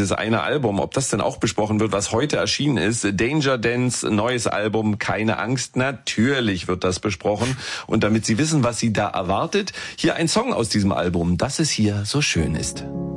dieses eine Album, ob das denn auch besprochen wird, was heute erschienen ist. Danger Dance, neues Album, keine Angst, natürlich wird das besprochen. Und damit Sie wissen, was Sie da erwartet, hier ein Song aus diesem Album, dass es hier so schön ist.